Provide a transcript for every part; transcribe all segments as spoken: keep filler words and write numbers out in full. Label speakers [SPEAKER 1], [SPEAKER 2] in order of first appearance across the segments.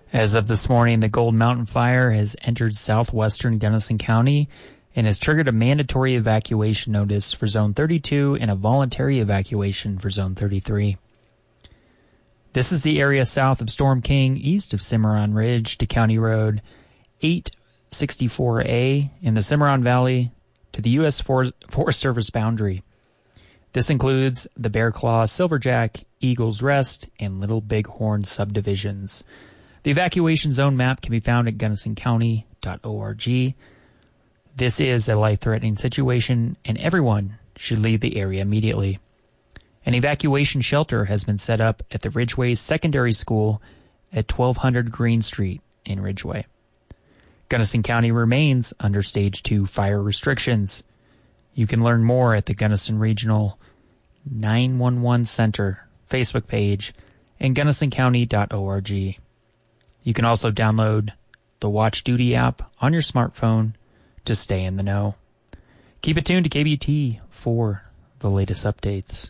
[SPEAKER 1] As of this morning, the Gold Mountain Fire has entered southwestern Gunnison County and has triggered a mandatory evacuation notice for Zone thirty-two and a voluntary evacuation for Zone thirty-three. This is the area south of Storm King, east of Cimarron Ridge to County Road eight sixty-four A in the Cimarron Valley to the U S Forest Service boundary. This includes the Bear Claw, Silverjack, Eagles Rest, and Little Bighorn subdivisions. The evacuation zone map can be found at gunnison county dot org. This is a life-threatening situation, and everyone should leave the area immediately. An evacuation shelter has been set up at the Ridgeway Secondary School at twelve hundred Green Street in Ridgeway. Gunnison County remains under Stage two fire restrictions. You can learn more at the Gunnison Regional nine one one Center Facebook page and gunnison county dot org. You can also download the Watch Duty app on your smartphone to stay in the know. Keep it tuned to K B T for the latest updates.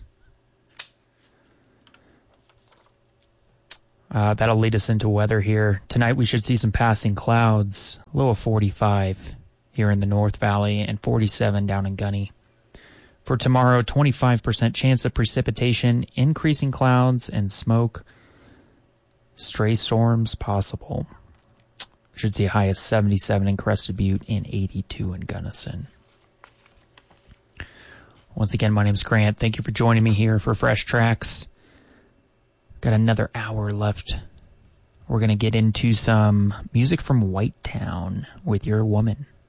[SPEAKER 1] Uh, that'll lead us into weather here. Tonight we should see some passing clouds, low of forty-five here in the North Valley and forty-seven down in Gunny. For tomorrow, twenty-five percent chance of precipitation, increasing clouds and smoke. Stray storms possible. Should see a high of seventy-seven in Crested Butte and eighty-two in Gunnison. Once again, my name's Grant. Thank you for joining me here for Fresh Tracks. Got another hour left. We're going to get into some music from White Town with Your Woman.